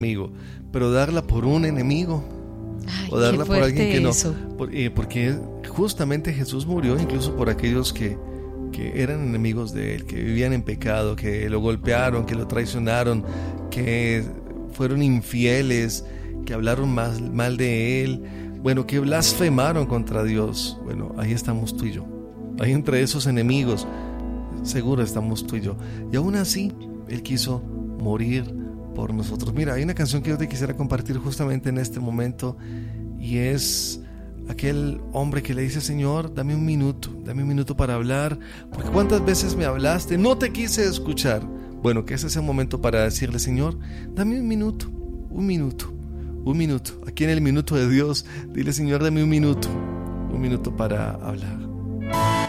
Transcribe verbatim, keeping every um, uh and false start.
amigo, pero darla por un enemigo. Ay, O darla qué por alguien que no. eso. Por, eh, porque justamente Jesús murió incluso por aquellos que, que eran enemigos de Él, que vivían en pecado, que lo golpearon, que lo traicionaron, que fueron infieles, que hablaron más, mal de Él, bueno, que blasfemaron contra Dios. Bueno, ahí estamos tú y yo. Ahí entre esos enemigos, seguro estamos tú y yo. Y aún así, Él quiso morir por nosotros. Mira, hay una canción que yo te quisiera compartir justamente en este momento, y es aquel hombre que le dice: Señor, dame un minuto, dame un minuto para hablar, porque cuántas veces me hablaste, no te quise escuchar. Bueno, que ese es el momento para decirle: Señor, dame un minuto, un minuto, un minuto. Aquí en el minuto de Dios, dile: Señor, dame un minuto, un minuto para hablar.